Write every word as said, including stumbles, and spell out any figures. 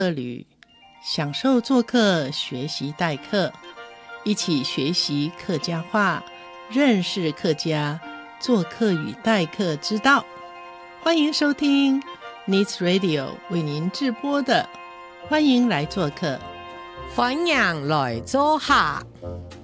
旅，享受做客，学习代课，一起学习客家话，认识客家，做客与代课之道。欢迎收听 Needs Radio 为您直播的，欢迎来做客， 欢迎来做客。